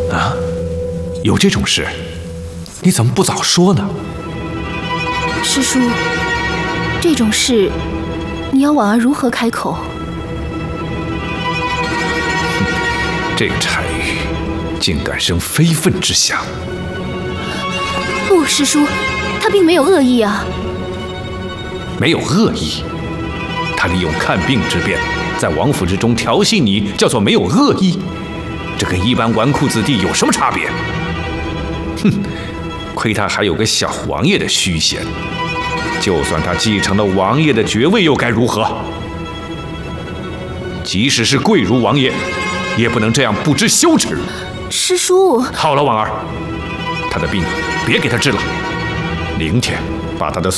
啊，有这种事，你怎么不早说呢？ 师叔，这种事，你要婉儿如何开口？ 这个单于竟敢生非分之想！ 不，师叔，他并没有恶意啊。 没有恶意，他利用看病之便，在王府之中调戏你，叫做没有恶意？这跟一般纨绔子弟有什么差别？哼，亏他还有个小王爷的虚衔，就算他继承了王爷的爵位，又该如何？即使是贵如王爷，也不能这样不知羞耻。 师叔， 好了，婉儿，他的病别给他治了，明天把他的